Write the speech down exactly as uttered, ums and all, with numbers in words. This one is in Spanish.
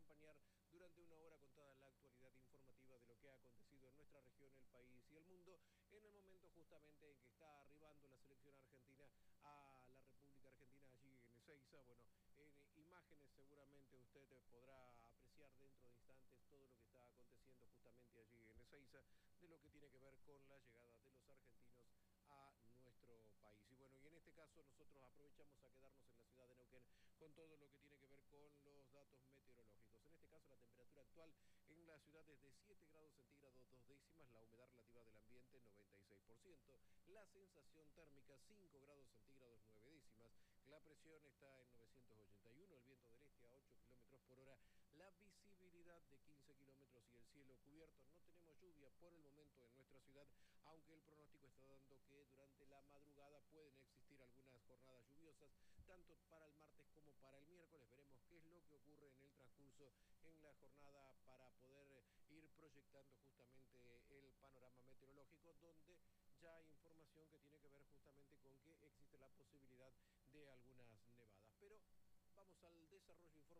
acompañar durante una hora con toda la actualidad informativa de lo que ha acontecido en nuestra región, el país y el mundo, en el momento justamente en que está arribando la selección argentina a la República Argentina, allí en Ezeiza. Bueno, en imágenes seguramente usted podrá apreciar dentro de instantes todo lo que está aconteciendo justamente allí en Ezeiza, de lo que tiene que ver con la llegada de los argentinos a nuestro país. Y bueno, y en este caso nosotros aprovechamos a quedarnos en la ciudad de Neuquén con todo lo que tiene que ver con los datos meteorológicos. En este caso la temperatura actual en la ciudad es de siete grados centígrados dos décimas, la humedad relativa del ambiente noventa y seis por ciento, la sensación térmica cinco grados centígrados nueve décimas, la presión está en novecientos ochenta y uno, el viento del este a ocho kilómetros por hora, la visibilidad de quince kilómetros y el cielo cubierto. No tenemos lluvia por el momento en nuestra ciudad, aunque el pronóstico está dando que durante la madrugada pueden existir algunas jornadas lluviosas, tanto para el martes como para el miércoles. Veremos qué es lo que ocurre en el transcurso en la jornada para poder ir proyectando justamente el panorama meteorológico, donde ya hay información que tiene que ver justamente con que existe la posibilidad de algunas nevadas. Pero vamos al desarrollo informativo.